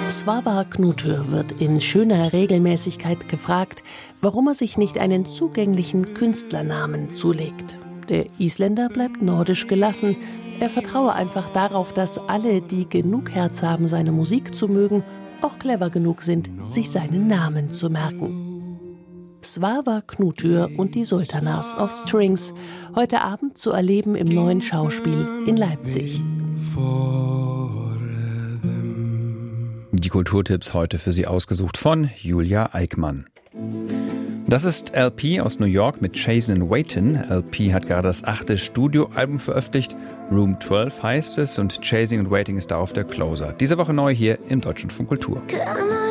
Svavar Knutür wird in schöner Regelmäßigkeit gefragt, warum er sich nicht einen zugänglichen Künstlernamen zulegt. Der Isländer bleibt nordisch gelassen. Er vertraue einfach darauf, dass alle, die genug Herz haben, seine Musik zu mögen, auch clever genug sind, sich seinen Namen zu merken. Svavar Knutür und die Sultanas of Strings. Heute Abend zu erleben im Neuen Schauspiel in Leipzig. Die Kulturtipps heute für Sie ausgesucht von Julia Eickmann. Das ist LP aus New York mit Chasin & Waitin. LP hat gerade das 8. Studioalbum veröffentlicht. Room 12 heißt es und Chasin & Waitin ist darauf der Closer. Diese Woche neu hier im Deutschlandfunk Kultur.